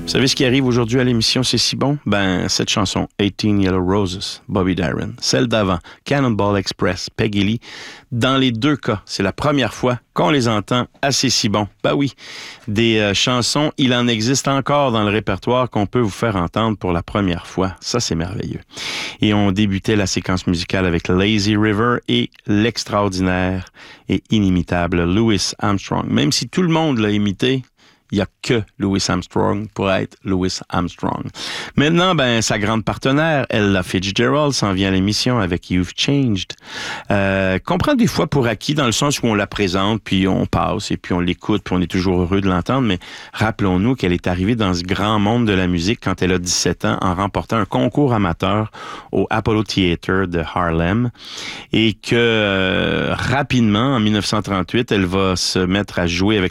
Vous savez ce qui arrive aujourd'hui à l'émission C'est si bon? Ben, cette chanson, 18 Yellow Roses, Bobby Darin. Celle d'avant, Cannonball Express, Peggy Lee. Dans les deux cas, c'est la première fois qu'on les entend assez si bon. Ben oui, des chansons, il en existe encore dans le répertoire qu'on peut vous faire entendre pour la première fois. Ça, c'est merveilleux. Et on débutait la séquence musicale avec Lazy River et l'extraordinaire et inimitable Louis Armstrong. Même si tout le monde l'a imité, il n'y a que Louis Armstrong pour être Louis Armstrong. Maintenant, ben, sa grande partenaire, Ella Fitzgerald, s'en vient à l'émission avec You've Changed. Qu'on prend des fois pour acquis dans le sens où on la présente, puis on passe, et puis on l'écoute, puis on est toujours heureux de l'entendre, mais rappelons-nous qu'elle est arrivée dans ce grand monde de la musique quand elle a 17 ans en remportant un concours amateur au Apollo Theater de Harlem, et que rapidement, en 1938, elle va se mettre à jouer avec